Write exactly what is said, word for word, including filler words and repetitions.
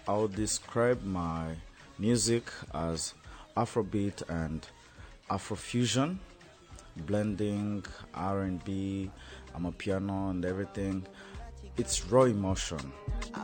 I would describe my music as Afrobeat and Afrofusion, blending R and B, I'm a piano and everything. It's raw emotion.